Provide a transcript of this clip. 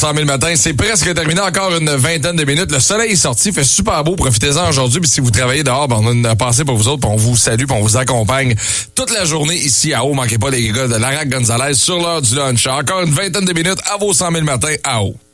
100 000 matin, c'est presque terminé, encore une vingtaine de minutes. Le soleil est sorti, fait super beau, profitez-en aujourd'hui. Puis si vous travaillez dehors, ben, on a une pensée pour vous autres, puis on vous salue, puis on vous accompagne toute la journée ici à Haut. Manquez pas les gars de Larac Gonzalez sur l'heure du lunch. Encore une vingtaine de minutes à vos 100 000 matin à Haut.